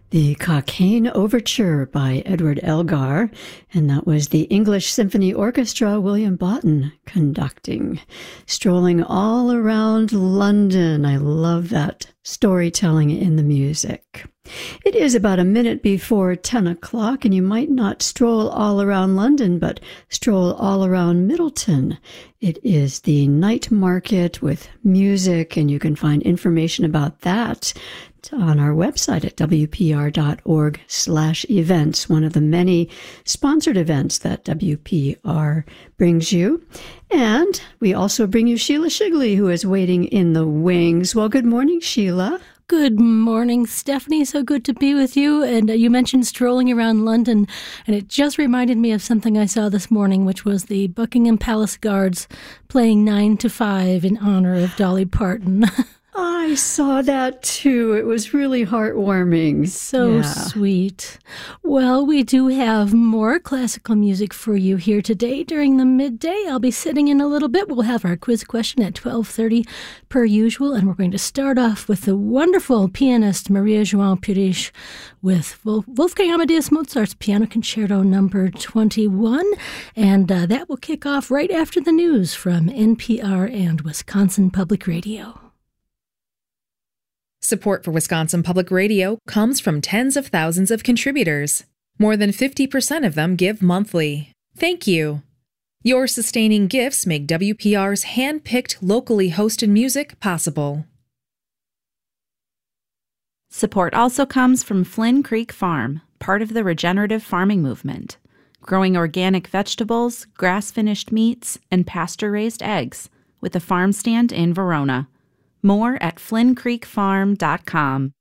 The Cockaigne Overture by Edward Elgar, and that was the English Symphony Orchestra, William Boughton, conducting. Strolling all around London. I love that storytelling in the music. It is about a minute before 10 o'clock, and you might not stroll all around London, but stroll all around Middleton. It is the night market with music, and you can find information about that on our website at wpr.org/events, one of the many sponsored events that WPR brings you. And we also bring you Sheila Shigley, who is waiting in the wings. Well, good morning, Sheila. Good morning, Stephanie. So good to be with you. And you mentioned strolling around London, and it just reminded me of something I saw this morning, which was the Buckingham Palace Guards playing 9 to 5 in honor of Dolly Parton. I saw that too. It was really heartwarming. So sweet. Well, we do have more classical music for you here today during the midday. I'll be sitting in a little bit. We'll have our quiz question at 12:30 per usual, and we're going to start off with the wonderful pianist Maria João Pires with Wolfgang Amadeus Mozart's Piano Concerto number 21, and that will kick off right after the news from NPR and Wisconsin Public Radio. Support for Wisconsin Public Radio comes from tens of thousands of contributors. More than 50% of them give monthly. Thank you. Your sustaining gifts make WPR's hand-picked, locally hosted music possible. Support also comes from Flynn Creek Farm, part of the regenerative farming movement, growing organic vegetables, grass-finished meats, and pasture-raised eggs, with a farm stand in Verona. More at flynncreekfarm.com.